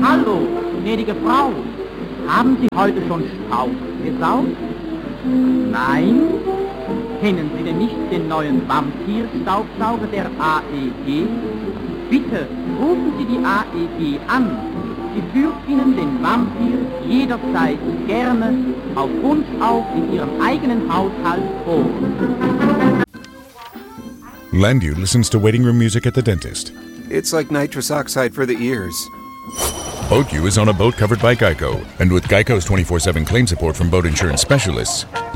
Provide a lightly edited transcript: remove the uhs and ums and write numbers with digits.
Hallo, gnädige Frau. Haben Sie heute schon Staub gesaugt? Nein? Kennen Sie denn nicht den neuen Vampir-Staubsauger der AEG? Bitte rufen Sie die AEG an. Sie führt Ihnen den Vampir jederzeit gerne auf Wunsch auch in Ihrem eigenen Haushalt vor. Landu listens to waiting room music at the dentist. It's like nitrous oxide for the ears. Boat U is on a boat covered by Geico. And with Geico's 24/7 claim support from boat insurance specialists,